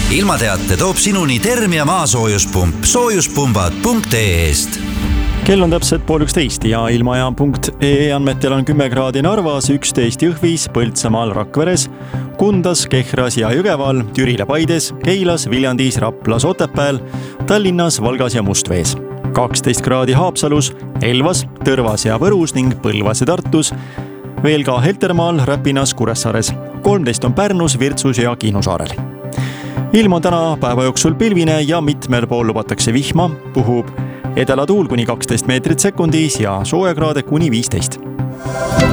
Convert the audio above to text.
Ilmateate toob sinuni Termia maasoojuspump soojuspumbad.ee-st. Kell on täpselt 11 ja ilmajaam.ee andmetel on 10 kraadi Narvas, 11 Jõhvis, Põltsamaal, Rakveres, Kundas, Kehras ja Jõgeval, Türile, Paides, Keilas, Viljandis, Raplas, Otepääl, Tallinnas, Valgas ja Mustvees. 12 kraadi Haapsalus, Elvas, Tõrvas ja Võrus ning Põlvas ja Tartus, veel ka Heltermaal, Räpinas, Kuressaares. 13 on Pärnus, Virtsus ja Kihnusaarel. Ilm on täna päeva jooksul pilvine ja mitmel pool lubatakse vihma, puhub edela tuul kuni 12 meetrit sekundis ja soojakraade kuni 15.